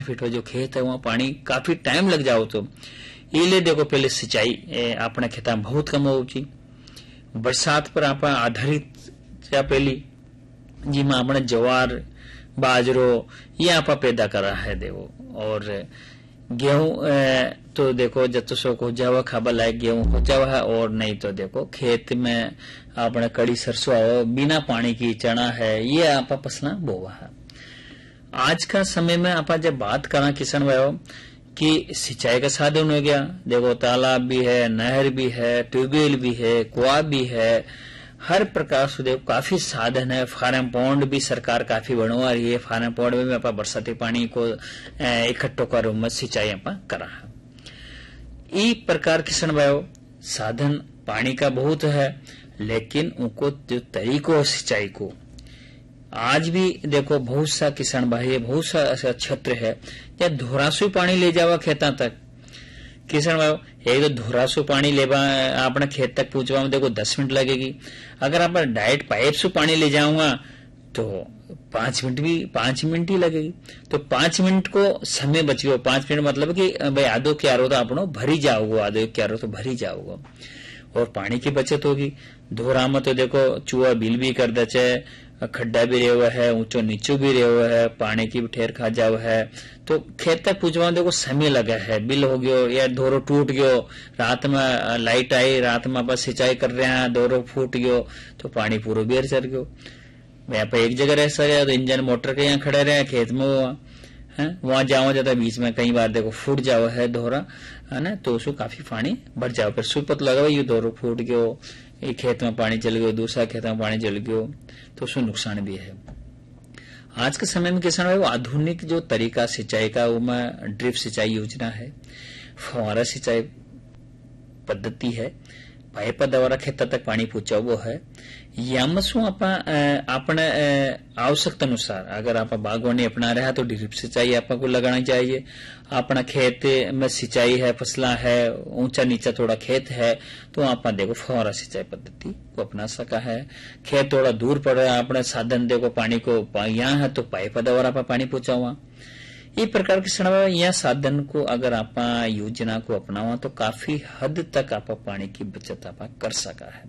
Feet जो खेत है वहां पानी काफी टाइम लग जाओ तो इले देखो पहले सिंचाई अपने खेता में बहुत कम होगी। बरसात पर आप आधारित पहली जिमा अपने जवार बाजरो ये आप पैदा करा है देखो। और गेहूं तो देखो जत सो हो जावा खाबा लायक गेहूं हो जावा है, और नहीं तो देखो खेत में अपने कड़ी सरसों आओ बिना पानी की चना है ये आप फसला बोवा है। आज का समय में आप जब बात करा किसान भाइयों कि सिंचाई का साधन हो गया, देखो तालाब भी है, नहर भी है, ट्यूबवेल भी है, कुआं भी है, हर प्रकार से देखो काफी साधन है। फार्म पॉन्ड भी सरकार काफी बनवा रही है। फार्म पॉन्ड में भी आप बरसाती पानी को इकट्ठो कर सिंचाई आप करा है। ई प्रकार किसान भाइयों साधन पानी का बहुत है, लेकिन उनको जो तरीको सिंचाई को आज भी देखो बहुत सा किसान भाई बहुत सा ऐसा क्षेत्र है या धोरासु पानी ले जावा खेता तक। किसान भाई एक तो धोरासु पानी लेवा अपने खेत तक पहुंचवा में देखो 10 मिनट लगेगी। अगर आप डायरेक्ट पाइप से पानी ले जाऊंगा तो 5 मिनट ही लगेगी। तो 5 मिनट को समय बच गयो। 5 मिनट मतलब कि भाई आधो क्यारो तो आपनो भरी जाओगे, आधो क्यारो तो भरी जाओगे और पानी की बचत होगी। धोरा में तो देखो चूहा बिल भी कर दे, खड्डा भी रहा है, ऊंचो नीचो भी रहा है, पानी की भी ठेर खा जाओ है। तो खेत तक पूछवा देखो समय लगा है, बिल हो गयो या धोरो टूट गयो, रात में लाइट आई, रात में बस सिंचाई कर रहे हैं, धोरो फूट गयो तो पानी पूरा बेर चल गयो। यहाँ पे एक जगह रह सके तो इंजन मोटर के यहाँ खड़े रहे खेत में हुआ है, वहां जाओ जाता बीच में कई बार देखो फूट जाओ है धोरा है ना, तो उसको काफी पानी भर जाओ। फिर सुपत लगाओ ये धोरो फूट गयो, एक खेत में पानी चल गयो, दूसरा खेत में पानी चल गयो तो उसमें नुकसान भी है। आज के समय में किसान भाई आधुनिक जो तरीका सिंचाई का वो में ड्रिप सिंचाई योजना है, फव्वारा सिंचाई पद्धति है, पाइप द्वारा खेत तक पानी पहुंचाओ वो है। याम शू अपने आवश्यकता अनुसार अगर आप बागवानी अपना रहा तो ड्रिप सिंचाई आपको लगानी चाहिए। अपना खेत में सिंचाई है, फसला है, ऊंचा नीचा थोड़ा खेत है तो आप देखो फव्वारा सिंचाई पद्धति को अपना सका है। खेत थोड़ा दूर पड़ रहा है, अपने साधन देखो पानी को यहाँ है तो पाइप द्वारा आप पानी पहुंचावा। ये प्रकार के यह साधन को अगर आप योजना को अपनावा तो काफी हद तक आप पानी की बचत आप कर सका है।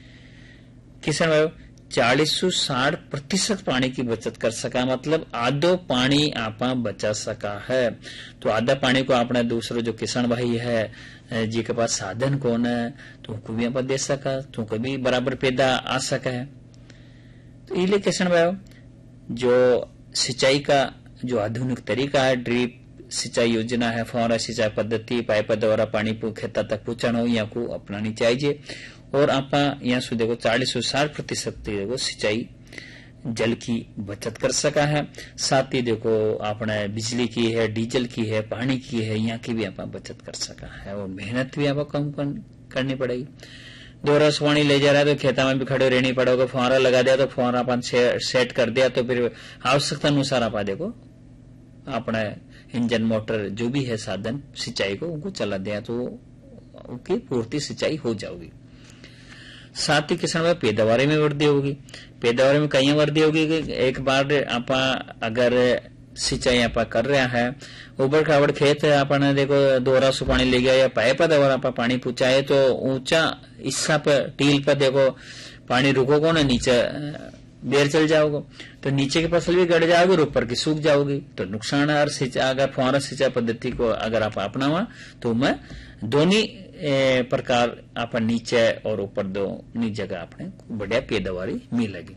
किसान भाई 40 से 60% पानी की बचत कर सका, मतलब आधो पानी आप बचा सका है। तो आधा पानी को आपने दूसरो जो किसान भाई है जी के पास साधन कौन है तो उनको भी आप दे सका, तो उनको भी बराबर पैदा आ सका है। तो इसलिए किसान भाई जो सिंचाई का जो आधुनिक तरीका है, ड्रिप सिंचाई योजना है, फव्वारा सिंचाई पद्धति, पाइप द्वारा पानी खेता तक पहुंचाना यहाँ को अपनानी चाहिए। और आप यहाँ से देखो 40 से 60% देखो सिंचाई जल की बचत कर सका है। साथ ही देखो आपने बिजली की है, डीजल की है, पानी की है, यहाँ की भी आप बचत कर सका है और मेहनत भी आप कम करनी पड़ेगी। दोरा से पानी ले जा रहा है तो खेता में भी खड़े रहनी पड़ेगा। फव्वारा लगा दिया तो फव्वारा अपन सेट कर दिया तो फिर आवश्यकता अनुसार आप देखो अपना इंजन मोटर जो भी है साधन सिंचाई को उनको चला दिया तो उनकी पूर्ति सिंचाई हो जाएगी। साथ ही किसान भाई पैदावार में वृद्धि होगी। पैदावार में कई वृद्धि होगी कि एक बार आप अगर सिंचाई आप कर रहा है, उबड़ खाबड़ खेत है, आपने देखो दोरा से पानी ले गया या पाइप द्वारा आप पानी पहुंचाए तो ऊंचा हिस्सा पर टील पर देखो पानी रुकोगे ना, नीचे बेर चल जाओगे तो नीचे की फसल भी गड़ जाओगी और ऊपर की सूख जाओगी तो नुकसान है। अगर फव्वारा सिंचाई पद्धति को अगर आप अपनावा तो मैं दोनों प्रकार आप नीचे और ऊपर दोनों जगह आपने बढ़िया पैदावारी मिलेगी।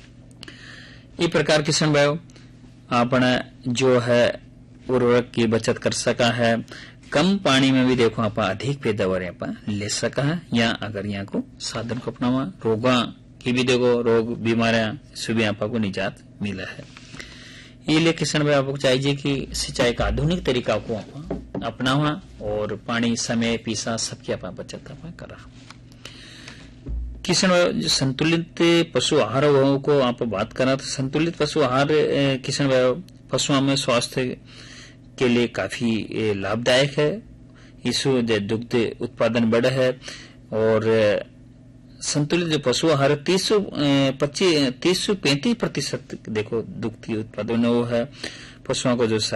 इस प्रकार किसान भाइयों आपने जो है उर्वरक की बचत कर सका है, कम पानी में भी देखो आप अधिक पैदावार आप ले सका है। या अगर यहाँ को साधन को अपनावा रोगा की भी देखो रोग बीमारियां से भी आपको निजात मिला है। इसलिए किसान भाई आपको चाहिए कि सिंचाई का आधुनिक तरीका को आप अपनावा और पानी समय पीसा सबकी आप बचत आप करा। किसान भाई संतुलित पशु आहार को आप बात करा तो संतुलित पशु आहार किसान भाई पशुओं में स्वास्थ्य के लिए काफी लाभदायक है। इससे दुग्ध उत्पादन बढ़ा है और संतुलित जो पशु आहार 30 से 35% देखो दुग्ध उत्पादन वो है। पशुओं को जो